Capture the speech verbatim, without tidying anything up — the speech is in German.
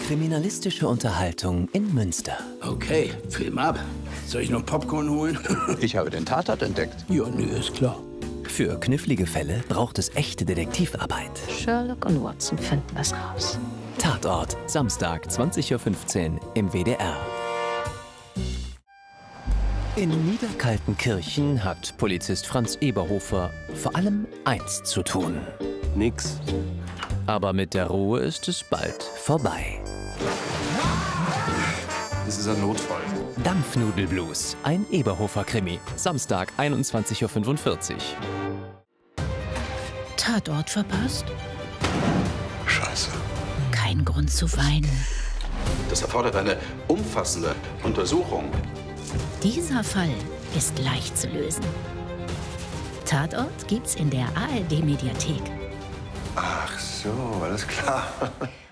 Kriminalistische Unterhaltung in Münster. Okay, Film ab. Soll ich noch Popcorn holen? Ich habe den Tatort entdeckt. Ja, nee, ist klar. Für knifflige Fälle braucht es echte Detektivarbeit. Sherlock und Watson finden das raus. Tatort, Samstag, zwanzig Uhr fünfzehn im W D R. In Niederkaltenkirchen hat Polizist Franz Eberhofer vor allem eins zu tun. Nix. Aber mit der Ruhe ist es bald vorbei. Das ist ein Notfall. Dampfnudelblues, ein Eberhofer-Krimi. Samstag, einundzwanzig Uhr fünfundvierzig. Tatort verpasst? Scheiße. Kein Grund zu weinen. Das erfordert eine umfassende Untersuchung. Dieser Fall ist leicht zu lösen. Tatort gibt's in der A R D-Mediathek. Ach so, alles klar.